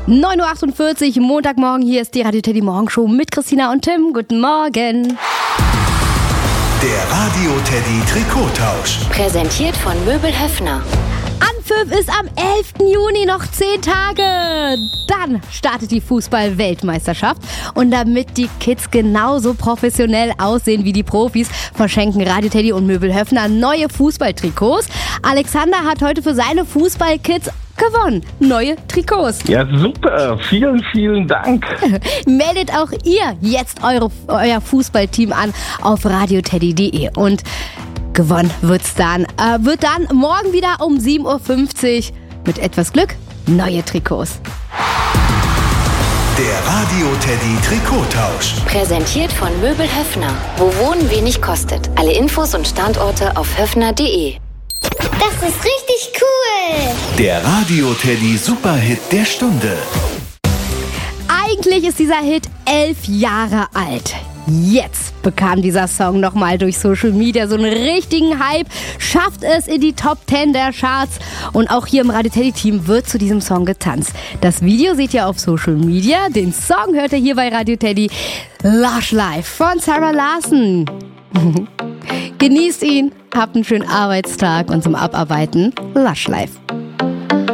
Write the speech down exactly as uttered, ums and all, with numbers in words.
neun Uhr achtundvierzig, Montagmorgen, hier ist die Radio Teddy Morgenshow mit Christina und Tim. Guten Morgen. Der Radio Teddy Trikottausch. Präsentiert von Möbel Höffner. Anpfiff ist am elften Juni, noch zehn Tage. Dann startet die Fußball-Weltmeisterschaft. Und damit die Kids genauso professionell aussehen wie die Profis, verschenken Radio Teddy und Möbel Höffner neue Fußballtrikots. Alexander hat heute für seine Fußballkids gewonnen. Neue Trikots. Ja, super. Vielen, vielen Dank. Meldet auch ihr jetzt eure, euer Fußballteam an auf radioteddy punkt de. Und gewonnen wird's dann. Äh, wird dann morgen wieder um sieben Uhr fünfzig mit etwas Glück neue Trikots. Der Radio Teddy Trikottausch. Präsentiert von Möbel Höffner. Wo Wohnen wenig kostet. Alle Infos und Standorte auf höffner punkt de. Das ist richtig cool. Der Radio Teddy Superhit der Stunde. Eigentlich ist dieser Hit elf Jahre alt. Jetzt bekam dieser Song nochmal durch Social Media so einen richtigen Hype, schafft es in die Top zehn der Charts und auch hier im Radio Teddy Team wird zu diesem Song getanzt. Das Video seht ihr auf Social Media, den Song hört ihr hier bei Radio Teddy. Lush Life von Sarah Larson. Genießt ihn, habt einen schönen Arbeitstag und zum Abarbeiten Lush Life.